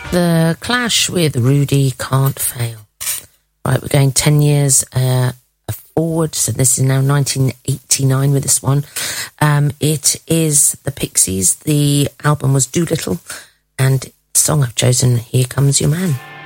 The Clash with Rudy Can't Fail. Right, we're going 10 years forward, so this is now 1989 with this one. It is the Pixies. The album was Doolittle, and the song I've chosen, Here Comes Your Man.